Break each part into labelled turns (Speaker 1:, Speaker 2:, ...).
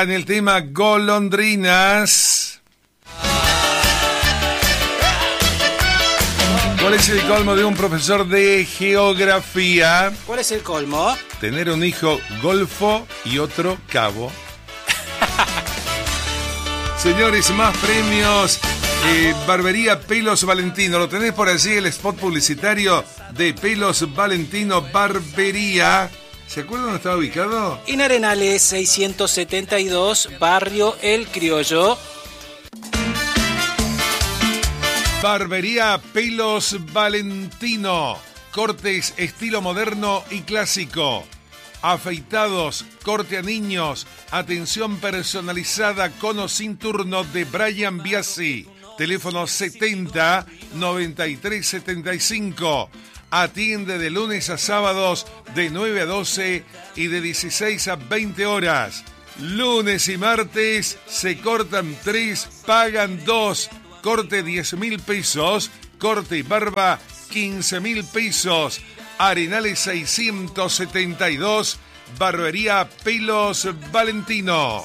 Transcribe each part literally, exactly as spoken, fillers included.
Speaker 1: En el tema golondrinas. ¿Cuál es el colmo de un profesor de geografía?
Speaker 2: ¿Cuál es el colmo?
Speaker 1: Tener un hijo golfo y otro cabo. Señores, más premios. Eh, Barbería Pelos Valentino. ¿Lo tenés por allí el spot publicitario de Pelos Valentino Barbería? ¿Se acuerdan dónde estaba ubicado?
Speaker 2: En Arenales seiscientos setenta y dos, barrio El Criollo.
Speaker 1: Barbería Pelos Valentino. Cortes estilo moderno y clásico. Afeitados, corte a niños, atención personalizada con o sin turno de Brian Biasi. Teléfono setenta, noventa y tres, setenta y cinco. Atiende de lunes a sábados de nueve a doce y de dieciséis a veinte horas. Lunes y martes se cortan tres, pagan dos. Corte diez mil pesos, corte y barba quince mil pesos. Arenales seiscientos setenta y dos, Barbería Pelos Valentino.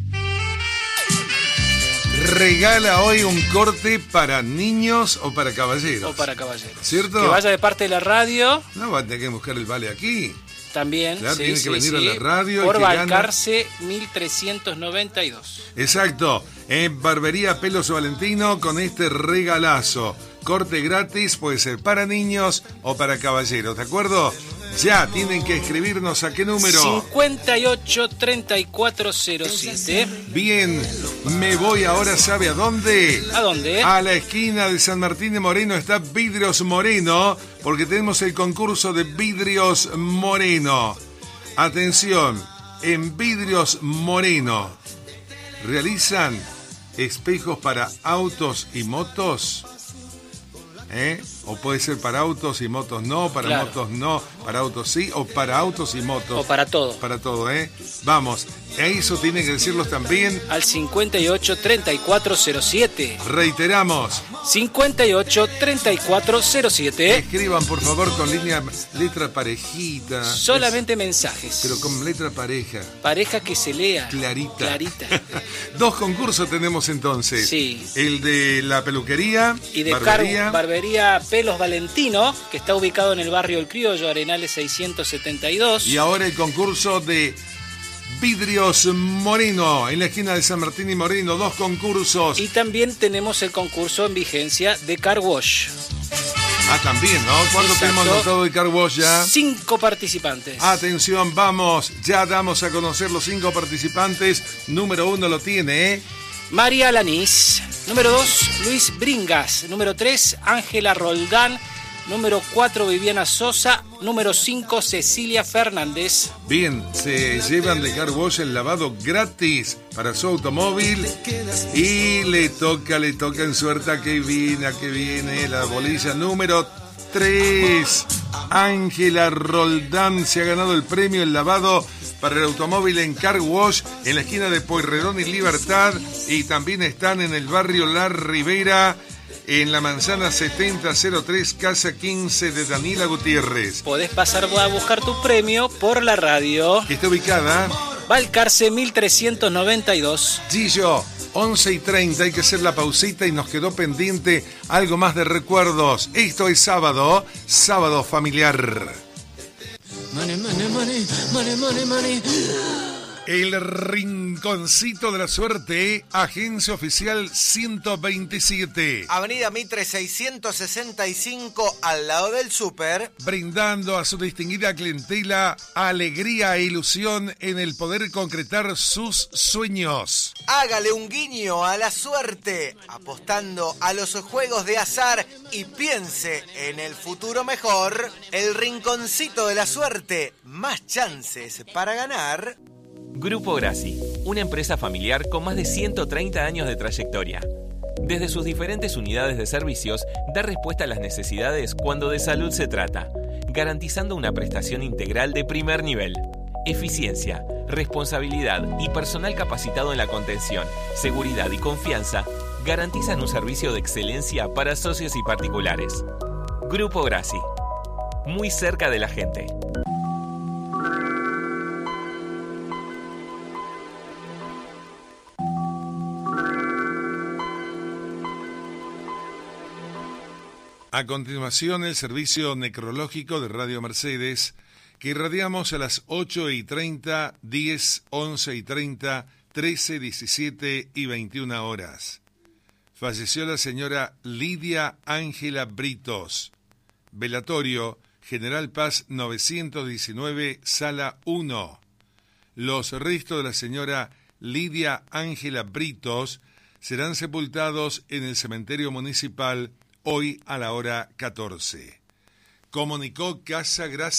Speaker 1: Regala hoy un corte para niños o para caballeros.
Speaker 2: O para caballeros.
Speaker 1: ¿Cierto?
Speaker 2: Que vaya de parte de la radio.
Speaker 1: No va a tener que buscar el vale aquí.
Speaker 2: También,
Speaker 1: claro,
Speaker 2: sí,
Speaker 1: tiene
Speaker 2: sí,
Speaker 1: que venir
Speaker 2: sí.
Speaker 1: a la radio.
Speaker 2: Por
Speaker 1: y que
Speaker 2: Balcarce mil trescientos noventa y dos.
Speaker 1: Exacto. En Barbería Pelos Valentino con este regalazo. Corte gratis, puede ser para niños o para caballeros, ¿de acuerdo? Ya, tienen que escribirnos a qué número.
Speaker 2: cincuenta y ocho, treinta y cuatro cero siete.
Speaker 1: Bien, me voy ahora, ¿sabe a dónde?
Speaker 2: ¿A dónde?
Speaker 1: A la esquina de San Martín de Moreno está Vidrios Moreno, porque tenemos el concurso de Vidrios Moreno. Atención, en Vidrios Moreno realizan espejos para autos y motos. ¿Eh? O puede ser para autos y motos no, para
Speaker 2: claro.
Speaker 1: motos no, para autos sí, o para autos y motos.
Speaker 2: O para todo.
Speaker 1: Para todo, ¿eh? Vamos, a eso tienen que decirlos también.
Speaker 2: Al cincuenta y ocho, treinta y cuatro cero siete.
Speaker 1: Reiteramos.
Speaker 2: cincuenta y ocho, treinta y cuatro cero siete.
Speaker 1: Escriban, por favor, con línea, letra parejita.
Speaker 2: Solamente
Speaker 1: es,
Speaker 2: mensajes.
Speaker 1: Pero con letra pareja.
Speaker 2: Pareja que se lea.
Speaker 1: Clarita.
Speaker 2: Clarita.
Speaker 1: Dos concursos tenemos entonces.
Speaker 2: Sí.
Speaker 1: El de la peluquería.
Speaker 2: Y de
Speaker 1: barbería.
Speaker 2: Car- Barbería Pelos Valentino, que está ubicado en el barrio El Criollo, Arenales seiscientos setenta y dos.
Speaker 1: Y ahora el concurso de Vidrios Moreno, en la esquina de San Martín y Moreno, dos concursos.
Speaker 2: Y también tenemos el concurso en vigencia de Car Wash.
Speaker 1: Ah, también, ¿no? ¿Cuánto
Speaker 2: Exacto.
Speaker 1: tenemos anotado de Car Wash ya?
Speaker 2: Cinco participantes.
Speaker 1: Atención, vamos, ya damos a conocer los cinco participantes. Número uno lo tiene, ¿eh?
Speaker 2: María Alanís. Número dos, Luis Bringas. Número tres, Ángela Roldán. Número cuatro, Viviana Sosa. Número cinco, Cecilia Fernández.
Speaker 1: Bien, se llevan de Car Wash el lavado gratis para su automóvil. Y le toca, le toca en suerte a que viene, a que viene la bolilla número tres. Ángela Roldán se ha ganado el premio, el lavado para el automóvil en Car Wash, en la esquina de Pueyrredón y Libertad. Y también están en el barrio La Ribera, en la manzana setenta cero tres, casa quince de Daniela Gutiérrez.
Speaker 2: Podés pasar a buscar tu premio por la radio.
Speaker 1: Que está ubicada
Speaker 2: Balcarce mil trescientos noventa y dos.
Speaker 1: Gillo, once y treinta, hay que hacer la pausita y nos quedó pendiente algo más de recuerdos. Esto es sábado, sábado familiar.
Speaker 2: Money, money, money, money, money, money.
Speaker 1: El Rinconcito de la Suerte, agencia oficial ciento veintisiete.
Speaker 3: Avenida Mitre seiscientos sesenta y cinco, al lado del súper.
Speaker 1: Brindando a su distinguida clientela alegría e ilusión en el poder concretar sus sueños.
Speaker 3: Hágale un guiño a la suerte, apostando a los juegos de azar y piense en el futuro mejor. El Rinconcito de la Suerte, más chances para ganar.
Speaker 4: Grupo Grassi, una empresa familiar con más de ciento treinta años de trayectoria. Desde sus diferentes unidades de servicios, da respuesta a las necesidades cuando de salud se trata, garantizando una prestación integral de primer nivel. Eficiencia, responsabilidad y personal capacitado en la contención, seguridad y confianza garantizan un servicio de excelencia para socios y particulares. Grupo Grassi, muy cerca de la gente.
Speaker 1: A continuación, el servicio necrológico de Radio Mercedes, que irradiamos a las ocho y treinta, diez, once y treinta, trece, diecisiete y veintiuna horas. Falleció la señora Lidia Ángela Britos. Velatorio, General Paz novecientos diecinueve, Sala uno. Los restos de la señora Lidia Ángela Britos serán sepultados en el cementerio municipal hoy a la hora catorce. Comunicó Casa Gracia